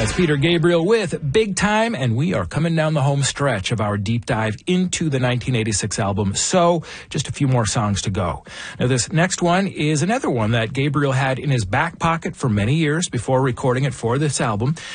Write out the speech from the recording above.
That's Peter Gabriel with Big Time, and we are coming down the home stretch of our deep dive into the 1986 album, So. Just a few more songs to go. Now, this next one is another one that Gabriel had in his back pocket for many years before recording it for this album.